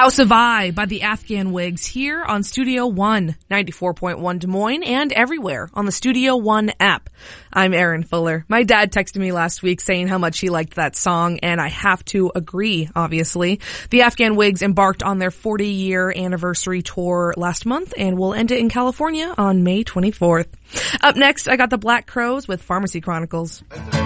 House of I by the Afghan Wigs here on Studio One, 94.1 Des Moines, and everywhere on the Studio One app. I'm Erin Fuller. My dad texted me last week saying how much he liked that song, and I have to agree, obviously. The Afghan Wigs embarked on their 40-year anniversary tour last month, and will end it in California on May 24th. Up next, I got the Black Crowes with Pharmacy Chronicles.